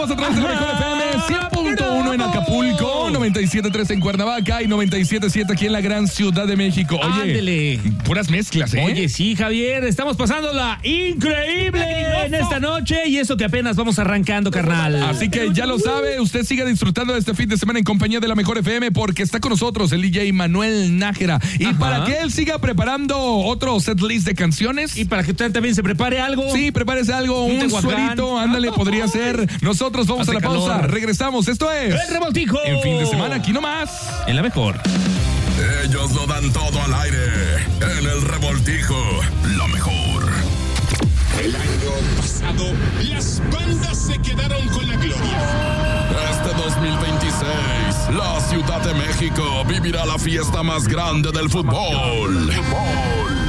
Estamos a través de la Mejor FM 100.1 en Acapulco, 97.3 en Cuernavaca y 97.7 aquí en la gran Ciudad de México. Oye, ándele. Puras mezclas, ¿eh? Oye, sí, Javier, estamos pasándola increíble en esta noche y eso que apenas vamos arrancando, carnal. Así que ya lo sabe, usted siga disfrutando de este fin de semana en compañía de la Mejor FM porque está con nosotros el DJ Manuel Nájera. Y para que él siga preparando otro set list de canciones. Y para que usted también se prepare algo. Sí, prepárese algo, un suerito, ándale, podría ser. Nosotros vamos a la pausa, regresamos. Esto es El Revoltijo. En fin de semana, aquí nomás. En la Mejor. Ellos lo dan todo al aire. En el Revoltijo, la Mejor. El año pasado, las bandas se quedaron con la gloria. Este 2026, la Ciudad de México vivirá la fiesta más grande del fútbol.